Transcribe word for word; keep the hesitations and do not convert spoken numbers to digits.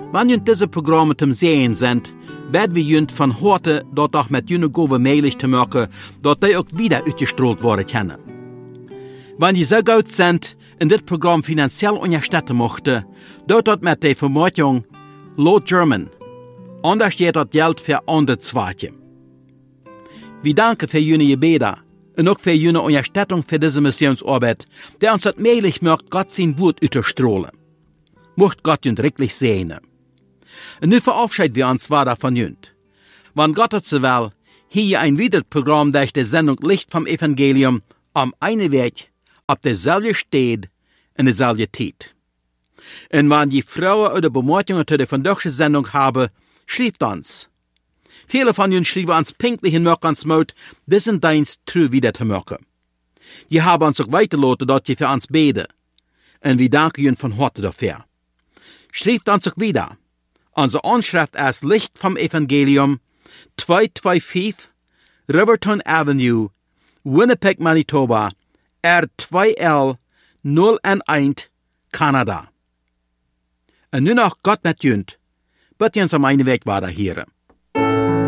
Wenn jünt diese Programme zum Sehen sind, werden wir jünt von heute dort auch mit jüne Gove möglich zu machen, dort die auch wieder ausgestrahlt worden können. Wenn die so gut sind, in dit Programm finanziell unterstützen möchten, dort dort mit der Vermutung Low German, anders steht dort Geld für andere Zweite. Wir danken für jene Gebete und auch für jene Unterstützung für diese Missionsarbeit, der uns das möglich macht, Gott sein Wort auszustrahlen. Mocht Gott uns wirklich segnen. Und nu verabschieden wir uns weiter von jünt. Wenn Gott es so will, hier ein weiteres Programm durch die Sendung Licht vom Evangelium am einen Weg, auf derselben Stelle, in derselben Zeit. Und wenn die Frauen oder Bemerkungen zu der vandaagse Sendung haben, schreibt uns. Viele von uns schreiben uns pinklich in Mörkans Mut, diesen Dienst true wieder zu machen. Die haben uns auch weitergelassen, dort die für uns beten. Und wir danken ihnen von Hause dafür. Schreibt uns auch wieder. Unsere Anschrift ist Licht vom Evangelium, zweihunderfünfundzweißig Riverton Avenue, Winnipeg, Manitoba, R zwei L null eins, Kanada. Und nun noch Gott mit jünt, wird uns am einen Weg weiter hören.